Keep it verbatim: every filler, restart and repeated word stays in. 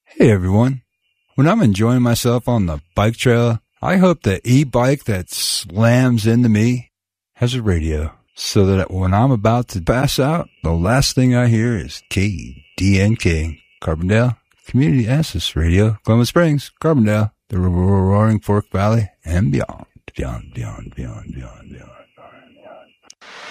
Hey everyone. When I'm enjoying myself on the bike trail, I hope the e-bike that slams into me has a radio so that when I'm about to pass out, the last thing I hear is K D N K, Carbondale Community Access Radio, Columbus Springs, Carbondale, the Roaring Fork Valley, and beyond, beyond, beyond, beyond, beyond, beyond.